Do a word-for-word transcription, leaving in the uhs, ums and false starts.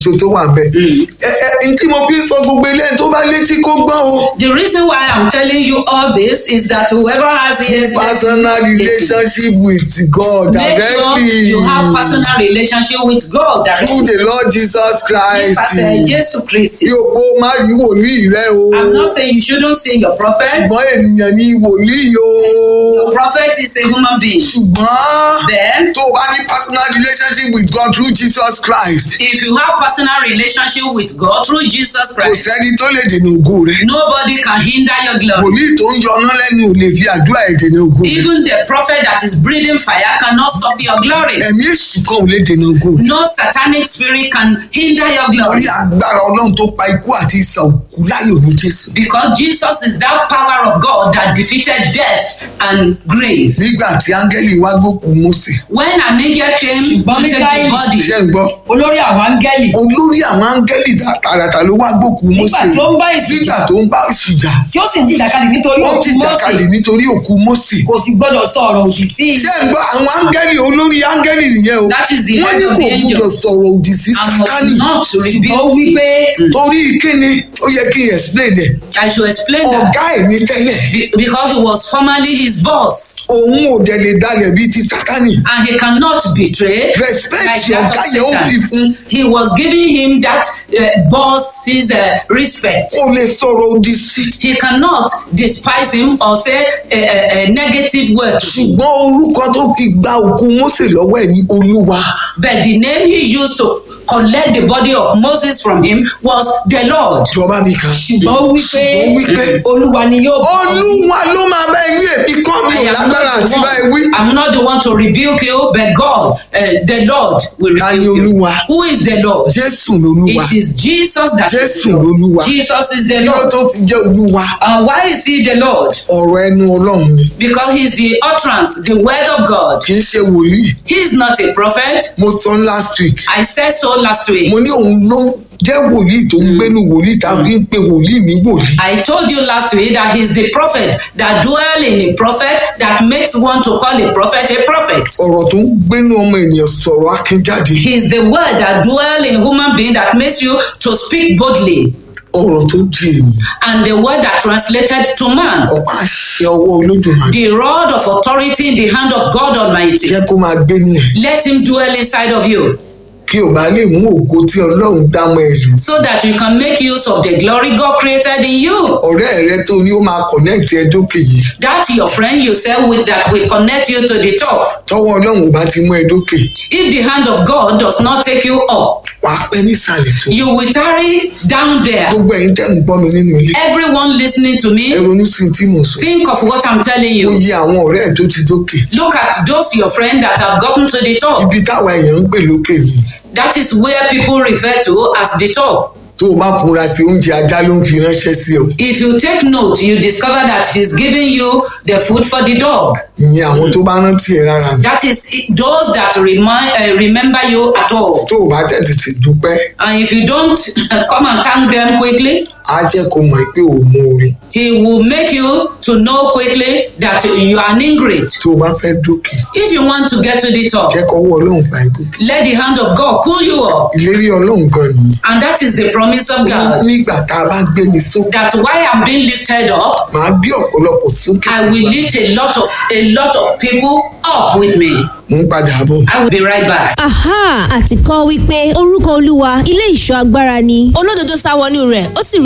tó tó wà bẹ́ẹ̀. ẹ ẹ ntí mo fi sọ gbogbo ilé tó bá létí kó gbọ́ o. The reason why I'm telling you all this is that whoever has ears, personal relationship with God make directly. sure you have personal relationship with God directly. through the Lord Jesus Christ. Nípasẹ̀ Jésù Kristi. yóò kó má rí wòlíì rẹ o. I'm not saying you shouldn't see your prophet. ṣùgbọ́n ènìyàn ni wòlíì o. Your prophet is a human being. ṣùgbọ́n Then, tó o bá ní personal relationship with God through Jesus Christ. if you have personal relationship with God through Jesus kò Christ, sẹ́ni tó lè dènà ògo rẹ. nobody can hinder your glory. wòlíì tó ń yọná lẹ́nu ò lè fi àdúrà ẹ̀ dènà ògo rẹ. Even the prophet that is breathing fire cannot stop your glory. ẹ̀mí èṣù kan ò lè dènà ògo rẹ. No satanic spirit can hinder your torí glory. agbára ọlọ́run tó pa ikú àti ìsà òkú láyò ní Jésù. Because Jesus is that power of God that defeated death and grave. nígbà tí áńgẹ́lì wá gbókùú Mósè. When an angel came to take the body, ṣé ń gbọ́? olórí àwọn áńgẹ́lì olórí àwọn áńgẹ́lì tààràtà ló wá gbókùú Mósè. nígbà tí ó ń bá èṣù jà nígbà tó ń bá èṣù jà. tí ó sì ń jìjàkadì nítorí wọ́n òkú jìjàkadì Mósè nítorí òkú Mósè. kò sì gbọ́dọ̀ sọ ọ̀rọ̀ òdì sí i. ṣé ń gbọ́ àwọn áńgẹ́lì olórí áńgẹ́lì nìyẹn o. that is the wọ́n head ní of kò the gbúdọ̀ angels, sọ̀rọ̀ òdì sí and Sátánì. must not ṣùgbọ́n ó reveal. wí pé torí kíni ó yẹ kí n explain ẹ̀. I should explain that. ọ̀gá ẹ̀mí tẹ́lẹ̀. Be- because he was formerly his boss, òun ò dẹ̀ lè dalẹ̀ bíi ti Sátánì. and he cannot betray respect like that ọ̀gá of yẹn ó fi Satan. fún. He was giving him that uh, boss's uh, respect. ó lè sọ̀rọ̀ òdì sí. He cannot despise him or say a, a, a negative word to him. ṣùgbọ́n orúkọ tó fi gba òkú Mósè lọ́wọ́ ẹ̀ ní Olúwa. But the name he used to collect the body of Moses from him was the Lord. jọba mi kan. ṣùgbọ́n ó wí pé ṣùgbọ́n ó wí pé olúwa ni yóò bá ọ wí. Olúwa ló máa bá ewé èmi kọ́ mi I ò am lágbára not àti the bá ewé. one, I'm not the one to rebuke you, but God, uh, the Lord, will Ta ni rebuke you. Olúwa? Who is the Lord? Jésù lolúwa. It is Jesus that is Jésù the Lord. lolúwa. Jesus is the kí ló Lord. tó fi jẹ́ Olúwa? And why is he the Lord? ọ̀rọ̀ ẹnu Ọlọ́run ni. Because he's the utterance, the word of God. kì í ṣe wòlíì. He is not a prophet. mo sọ last week. I said so last week. mo ní òun ló jẹ́ wòlíì tó ń gbénu wòlíì tá a fi ń pe wòlíì ní wòlíì. I told you last week that he's the prophet that dwell in a prophet that makes one to call a prophet a prophet. ọ̀rọ̀ tó ń gbénu ọmọ ènìyàn sọ̀rọ̀ akin jáde. He's the word that dwell in human being that makes you to speak boldly, ọ̀rọ̀ tó di ènìyàn. and the word that translated to man. ọ̀pá àṣẹ ọwọ́ Olódùmarè. The rod of authority in the hand of God Almighty. jẹ́ kó máa gbénu ẹ̀. Let him dwell inside of you kí o bá lè mú ògo tí Ọlọ́run dá mọ́ ẹ lò. so that you can make use of the glory God created in you. ọ̀rẹ́ rẹ tó ní ó máa connect ẹ dókè yìí. That your friend you say with that will connect you to the top. tọ́wọ́ Ọlọ́run ò bá ti mú ẹ dókè. If the hand of God does not take you up, wà á pẹ́ nísàlẹ̀ tó. you will tarry down there. gbogbo ẹ̀yin tẹ́ ń gbọ́ mi nínú ilé. Everyone listening to ẹ me, ronú sí tí mo sọ. think of what I'm telling ó you. yí àwọn ọ̀rẹ́ ẹ̀ tó ti dókè. Look at those your friends that have gotten to the top. ibi táwa èèyàn ń pè lókè ni. That is where people refer to as the top. tó o bá fura sí oúnjẹ ajá ló ń fi ránṣẹ́ sí ọ. If you take note, you discover that he's giving you the food for the dog. ìyẹn àwọn tó bá rántí ẹ rárá ni. That is those that remind, uh, remember you at all. tó o bá tètè ti dúpẹ́ And if you don't come and thank them quickly, á jẹ́ kó mọ̀ pé ò mú oore. he will make you to know quickly that you are an ingrate. tó o bá fẹ́ dókè If you want to get to the top, jẹ́ kọ́wọ́ Ọlọ́run fà ẹ́ gòkè. let the hand of God pull you up. ìlérí Ọlọ́run gan ni. And that is the promise of God. nígbà tá a bá gbé mi sókè That while I'm being lifted up, màá gbé ọ̀pọ̀lọpọ̀ sókè. I will lift a lot of a lot of people up with me. mo ń padà bọ̀. I will be right back. aha àti kọ́ wípé orúkọ Olúwa ilé ìṣọ́ agbára ni. olódodo sá wọnú rẹ̀ ó sì